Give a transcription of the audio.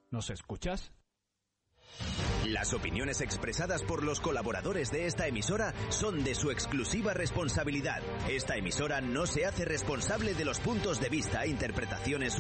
¿Nos escuchas? Las opiniones expresadas por los colaboradores de esta emisora son de su exclusiva responsabilidad. Esta emisora no se hace responsable de los puntos de vista e interpretaciones